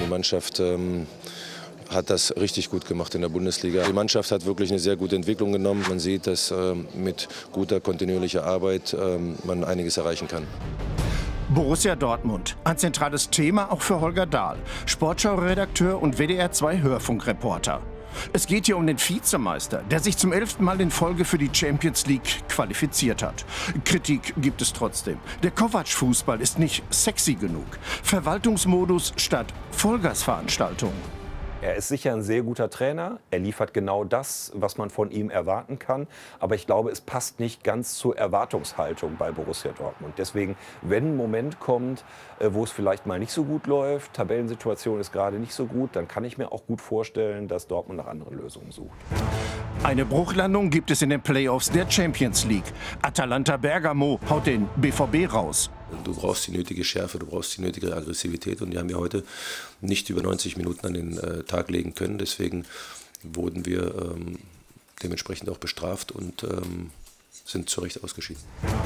Die Mannschaft hat das richtig gut gemacht in der Bundesliga. Die Mannschaft hat wirklich eine sehr gute Entwicklung genommen. Man sieht, dass mit guter, kontinuierlicher Arbeit man einiges erreichen kann. Borussia Dortmund, ein zentrales Thema auch für Holger Dahl, Sportschau-Redakteur und WDR 2 Hörfunkreporter. Es geht hier um den Vizemeister, der sich zum 11. Mal in Folge für die Champions League qualifiziert hat. Kritik gibt es trotzdem. Der Kovac-Fußball ist nicht sexy genug. Verwaltungsmodus statt Vollgasveranstaltung. Er ist sicher ein sehr guter Trainer. Er liefert genau das, was man von ihm erwarten kann. Aber ich glaube, es passt nicht ganz zur Erwartungshaltung bei Borussia Dortmund. Deswegen, wenn ein Moment kommt, wo es vielleicht mal nicht so gut läuft, Tabellensituation ist gerade nicht so gut, dann kann ich mir auch gut vorstellen, dass Dortmund nach anderen Lösungen sucht. Eine Bruchlandung gibt es in den Playoffs der Champions League. Atalanta Bergamo haut den BVB raus. Du brauchst die nötige Schärfe, du brauchst die nötige Aggressivität und die haben wir heute nicht über 90 Minuten an den Tag legen können. Deswegen wurden wir dementsprechend auch bestraft und sind zu Recht ausgeschieden.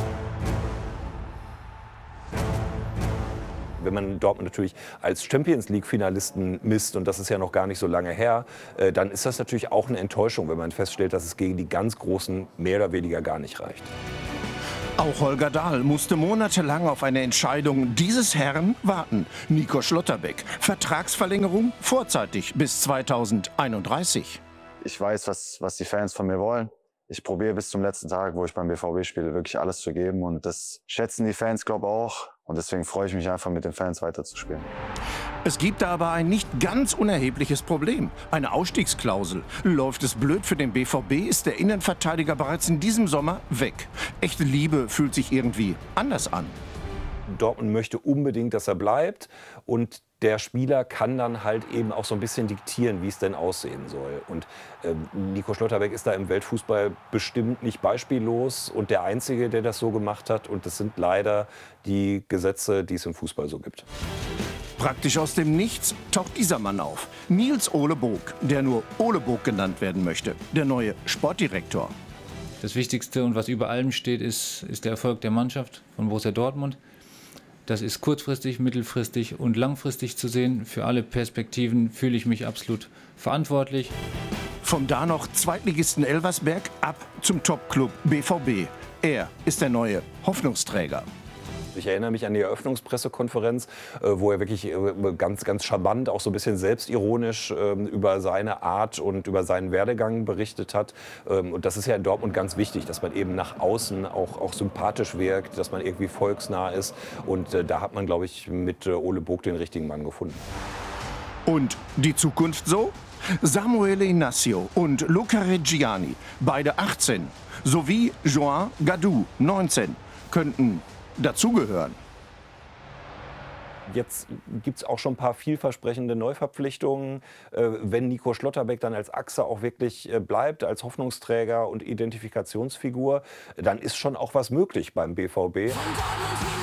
Wenn man Dortmund natürlich als Champions-League-Finalisten misst, und das ist ja noch gar nicht so lange her, dann ist das natürlich auch eine Enttäuschung, wenn man feststellt, dass es gegen die ganz Großen mehr oder weniger gar nicht reicht. Auch Holger Dahl musste monatelang auf eine Entscheidung dieses Herrn warten. Nico Schlotterbeck. Vertragsverlängerung vorzeitig bis 2031. Ich weiß, was die Fans von mir wollen. Ich probiere bis zum letzten Tag, wo ich beim BVB spiele, wirklich alles zu geben. Und das schätzen die Fans, glaube ich, auch. Und deswegen freue ich mich einfach, mit den Fans weiterzuspielen. Es gibt da aber ein nicht ganz unerhebliches Problem. Eine Ausstiegsklausel. Läuft es blöd für den BVB, ist der Innenverteidiger bereits in diesem Sommer weg. Echte Liebe fühlt sich irgendwie anders an. Dortmund möchte unbedingt, dass er bleibt. Und der Spieler kann dann halt eben auch so ein bisschen diktieren, wie es denn aussehen soll. Und Nico Schlotterbeck ist da im Weltfußball bestimmt nicht beispiellos und der Einzige, der das so gemacht hat. Und das sind leider die Gesetze, die es im Fußball so gibt. Praktisch aus dem Nichts taucht dieser Mann auf. Nils Ole Bog, der nur Ole Bog genannt werden möchte. Der neue Sportdirektor. Das Wichtigste und was über allem steht, ist der Erfolg der Mannschaft von Borussia Dortmund. Das ist kurzfristig, mittelfristig und langfristig zu sehen. Für alle Perspektiven fühle ich mich absolut verantwortlich. Vom da noch Zweitligisten Elversberg ab zum Topclub BVB. Er ist der neue Hoffnungsträger. Ich erinnere mich an die Eröffnungspressekonferenz, wo er wirklich ganz, ganz charmant, auch so ein bisschen selbstironisch über seine Art und über seinen Werdegang berichtet hat. Und das ist ja in Dortmund ganz wichtig, dass man eben nach außen auch sympathisch wirkt, dass man irgendwie volksnah ist. Und da hat man, glaube ich, mit Ole Bog den richtigen Mann gefunden. Und die Zukunft so? Samuele Inacio und Luca Reggiani, beide 18, sowie Joan Gadou, 19, könnten dazugehören. Jetzt gibt es auch schon ein paar vielversprechende Neuverpflichtungen. Wenn Nico Schlotterbeck dann als Achse auch wirklich bleibt, als Hoffnungsträger und Identifikationsfigur, dann ist schon auch was möglich beim BVB.